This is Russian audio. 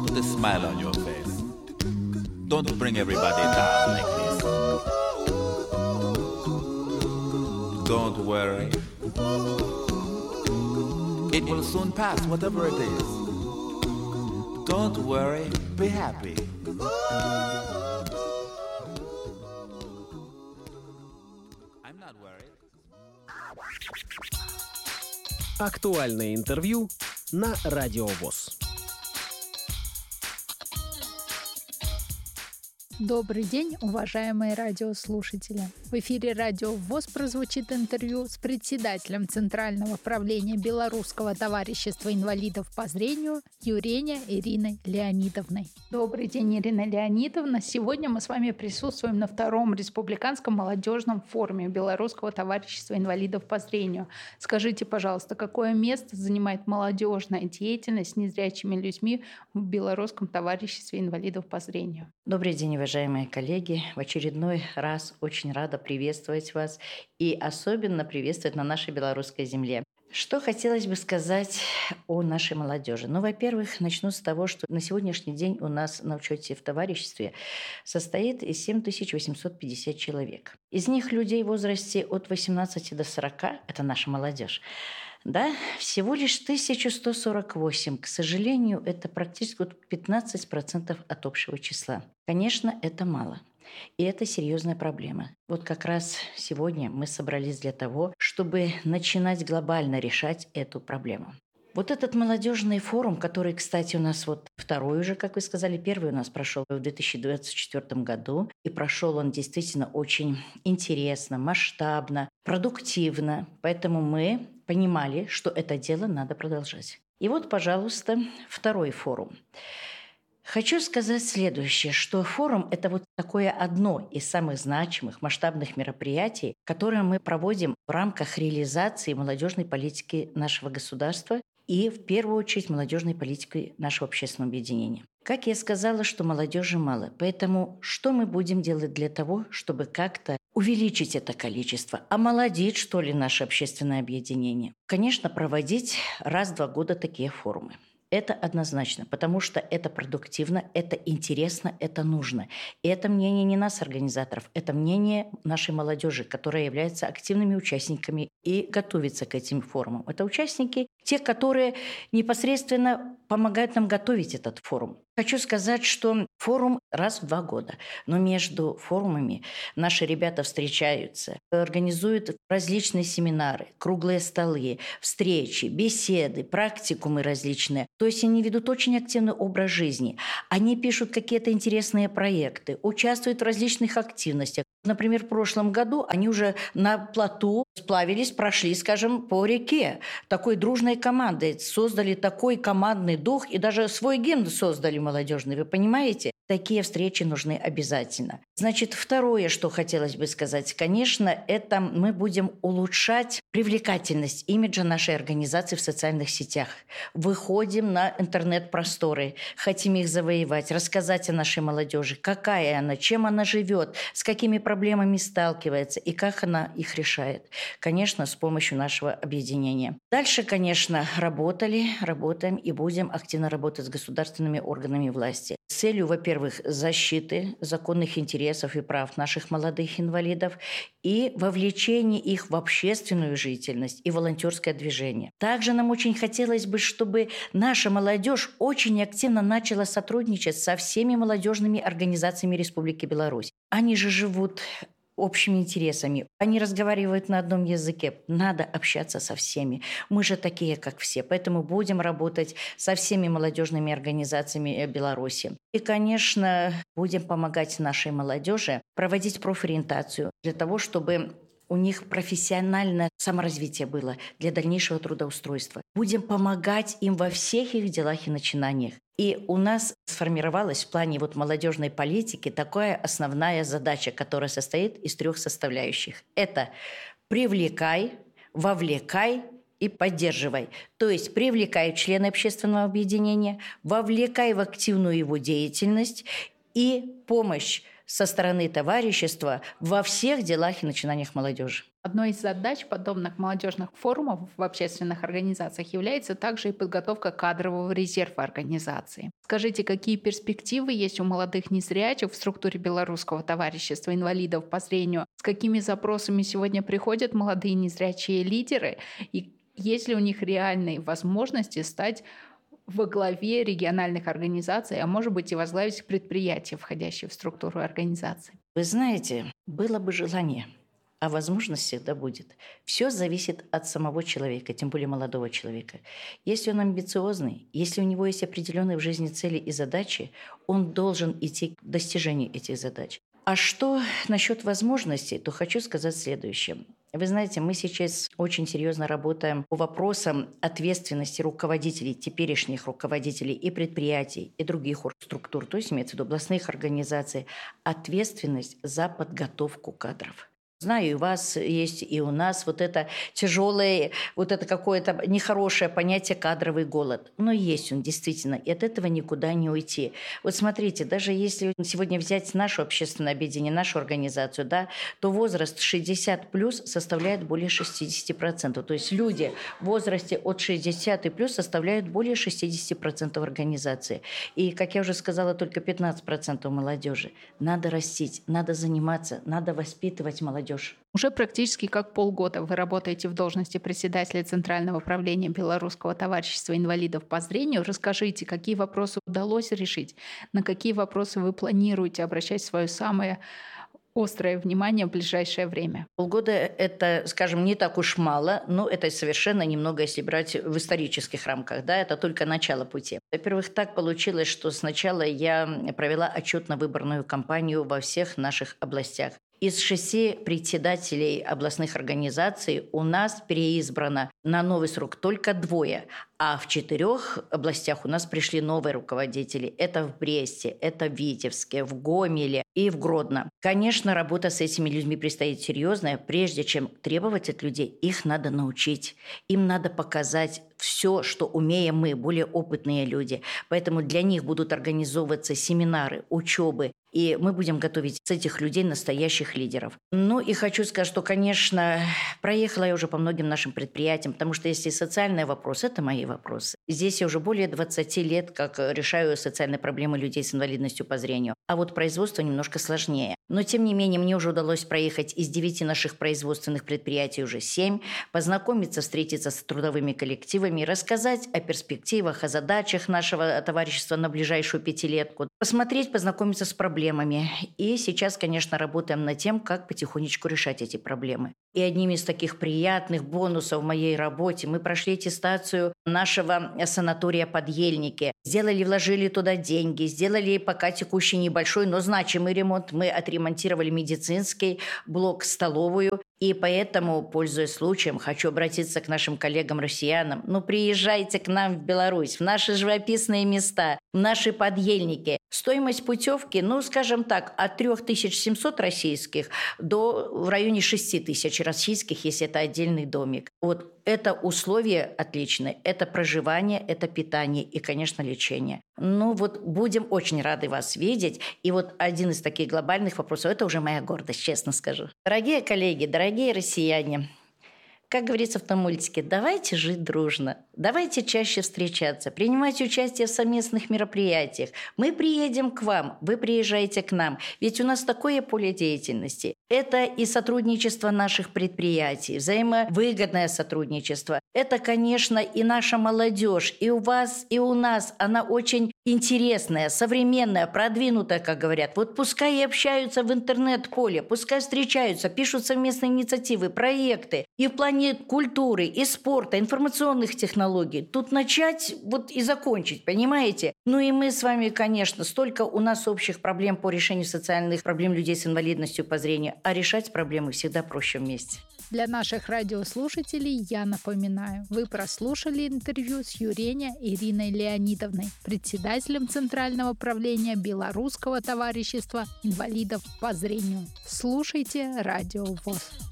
Put a smile on your face. Don't bring everybody down like this. Don't worry. It will soon pass, whatever it is. Don't worry, be happy. I'm not worried. Актуальное интервью на Радио ВОС. Добрый день, уважаемые радиослушатели! В эфире Радио ВОС прозвучит интервью с председателем Центрального правления Белорусского товарищества инвалидов по зрению Юреня Ириной Леонидовной. Добрый день, Ирина Леонидовна! Сегодня мы с вами присутствуем на втором республиканском молодежном форуме Белорусского товарищества инвалидов по зрению. Скажите, пожалуйста, какое место занимает молодежная деятельность с незрячими людьми в Белорусском товариществе инвалидов по зрению? Добрый день, уважаемые коллеги. В очередной раз очень рада приветствовать вас и особенно приветствовать на нашей белорусской земле. Что хотелось бы сказать о нашей молодежи? Во-первых, начну с того, что на сегодняшний день у нас на учете в товариществе состоит из 7850 человек. Из них людей в возрасте от 18 до 40 – это наша молодежь. Да, всего лишь 1148. К сожалению, это практически 15% от общего числа. Конечно, это мало. И это серьезная проблема. Как раз сегодня мы собрались для того, чтобы начинать глобально решать эту проблему. Этот молодежный форум, который, кстати, у нас второй уже, как вы сказали, первый у нас прошел в 2024 году. И прошел он действительно очень интересно, масштабно, продуктивно. Поэтому мы понимали, что это дело надо продолжать. И пожалуйста, второй форум. Хочу сказать следующее, что форум – это такое одно из самых значимых масштабных мероприятий, которое мы проводим в рамках реализации молодежной политики нашего государства и, в первую очередь, молодежной политики нашего общественного объединения. Как я сказала, что молодежи мало, поэтому что мы будем делать для того, чтобы как-то увеличить это количество, омолодить, что ли, наше общественное объединение? Конечно, проводить раз в 2 года такие форумы. Это однозначно, потому что это продуктивно, это интересно, это нужно. И это мнение не нас, организаторов, это мнение нашей молодежи, которая является активными участниками и готовится к этим форумам. Это участники, те, которые непосредственно помогают нам готовить этот форум. Хочу сказать, что форум раз в 2 года, но между форумами наши ребята встречаются, организуют различные семинары, круглые столы, встречи, беседы, практикумы различные. То есть они ведут очень активный образ жизни. Они пишут какие-то интересные проекты, участвуют в различных активностях. Например, в прошлом году они уже на плоту сплавились, прошли, по реке. Такой дружной командой создали такой командный дух и даже свой гимн создали молодежный. Вы понимаете? Такие встречи нужны обязательно. Значит, второе, что хотелось бы сказать, конечно, это мы будем улучшать привлекательность имиджа нашей организации в социальных сетях. Выходим на интернет-просторы, хотим их завоевать, рассказать о нашей молодежи, какая она, чем она живет, с какими проблемами сталкивается и как она их решает. Конечно, с помощью нашего объединения. Дальше, конечно, работаем и будем активно работать с государственными органами власти. С целью, во-первых, защиты законных интересов и прав наших молодых инвалидов и вовлечения их в общественную жизненность и волонтерское движение. Также нам очень хотелось бы, чтобы наша молодежь очень активно начала сотрудничать со всеми молодежными организациями Республики Беларусь. Они же живут общими интересами. Они разговаривают на одном языке. Надо общаться со всеми. Мы же такие, как все. Поэтому будем работать со всеми молодежными организациями Беларуси. И, конечно, будем помогать нашей молодежи проводить профориентацию для того, чтобы у них профессиональное саморазвитие было для дальнейшего трудоустройства. Будем помогать им во всех их делах и начинаниях. И у нас сформировалась в плане молодежной политики такая основная задача, которая состоит из 3 составляющих. Это привлекай, вовлекай и поддерживай. То есть привлекай члены общественного объединения, вовлекай в активную его деятельность и помощь со стороны товарищества во всех делах и начинаниях молодежи. Одной из задач подобных молодежных форумов в общественных организациях является также и подготовка кадрового резерва организации. Скажите, какие перспективы есть у молодых незрячих в структуре Белорусского товарищества инвалидов по зрению? С какими запросами сегодня приходят молодые незрячие лидеры? И есть ли у них реальные возможности стать во главе региональных организаций, а может быть и возглавить предприятия, входящие в структуру организации? Вы знаете, было бы желание, а возможность всегда будет. Все зависит от самого человека, тем более молодого человека. Если он амбициозный, если у него есть определенные в жизни цели и задачи, он должен идти к достижению этих задач. А что насчет возможностей, то хочу сказать следующее. Вы знаете, мы сейчас очень серьезно работаем по вопросам ответственности руководителей, теперешних руководителей и предприятий, и других структур, то есть имеется в виду областных организаций, ответственность за подготовку кадров. Знаю, и у вас есть, и у нас вот это тяжелое, вот это какое-то нехорошее понятие кадровый голод. Но есть он действительно, и от этого никуда не уйти. Вот смотрите, даже если сегодня взять нашу общественное объединение, нашу организацию, да, то возраст 60+ составляет более 60%. То есть люди в возрасте от 60 и плюс составляют более 60% организации. И, как я уже сказала, только 15% молодежи. Надо растить, надо заниматься, надо воспитывать молодежь. Уже практически как полгода вы работаете в должности председателя Центрального правления Белорусского товарищества инвалидов по зрению. Расскажите, какие вопросы удалось решить, на какие вопросы вы планируете обращать свое самое острое внимание в ближайшее время? Полгода – это, скажем, не так уж мало, но это совершенно немного, если брать в исторических рамках. Да, это только начало пути. Во-первых, так получилось, что сначала я провела отчетно-выборную кампанию во всех наших областях. Из 6 председателей областных организаций у нас переизбрано на новый срок только 2, а в 4 областях у нас пришли новые руководители. Это в Бресте, это в Витебске, в Гомеле и в Гродно. Конечно, работа с этими людьми предстоит серьезная. Прежде чем требовать от людей, их надо научить. Им надо показать все, что умеем мы, более опытные люди. Поэтому для них будут организовываться семинары, учебы. И мы будем готовить с этих людей настоящих лидеров. Ну и хочу сказать, что, конечно, проехала я уже по многим нашим предприятиям, потому что если социальные вопросы, это мои вопросы. Здесь я уже более 20 лет как решаю социальные проблемы людей с инвалидностью по зрению. А вот производство немножко сложнее. Но, тем не менее, мне уже удалось проехать из 9 наших производственных предприятий уже 7, познакомиться, встретиться с трудовыми коллективами, рассказать о перспективах, о задачах нашего товарищества на ближайшую 5-летку, посмотреть, познакомиться с проблемами. И сейчас, конечно, работаем над тем, как потихонечку решать эти проблемы. И одним из таких приятных бонусов в моей работе мы прошли аттестацию нашего санатория «Подъельники». Вложили туда деньги, сделали пока текущий небольшой, но значимый ремонт. Мы отремонтировали медицинский блок, столовую. И поэтому, пользуясь случаем, хочу обратиться к нашим коллегам-россиянам. Ну, приезжайте к нам в Беларусь, в наши живописные места, в наши подъельники. Стоимость путевки, ну, скажем так, от 3700 российских до в районе 6000 российских, если это отдельный домик. Вот это условия отличные. Это проживание, это питание и, конечно, лечение. Ну вот будем очень рады вас видеть. И вот один из таких глобальных вопросов – это уже моя гордость, честно скажу. Дорогие коллеги, дорогие россияне, как говорится в том мультике, давайте жить дружно, давайте чаще встречаться, принимать участие в совместных мероприятиях. Мы приедем к вам, вы приезжаете к нам. Ведь у нас такое поле деятельности. Это и сотрудничество наших предприятий, взаимовыгодное сотрудничество. Это, конечно, и наша молодежь, и у вас, и у нас. Она очень интересная, современная, продвинутая, как говорят. Вот пускай и общаются в интернет-поле, пускай встречаются, пишут совместные инициативы, проекты. И в плане культуры, и спорта, информационных технологий. Тут начать вот и закончить, понимаете? Ну и мы с вами, конечно, столько у нас общих проблем по решению социальных проблем людей с инвалидностью по зрению, а решать проблемы всегда проще вместе. Для наших радиослушателей я напоминаю, вы прослушали интервью с Юреня Ириной Леонидовной, председателем Центрального правления Белорусского товарищества инвалидов по зрению. Слушайте Радио ВОС.